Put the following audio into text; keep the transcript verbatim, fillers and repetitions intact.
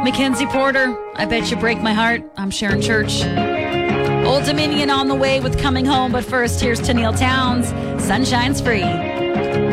Mackenzie Porter, I Bet You Break My Heart. I'm Sharon Church. Old Dominion on the way with Coming Home, but first, here's Tennille Towns. Sunshine's Free.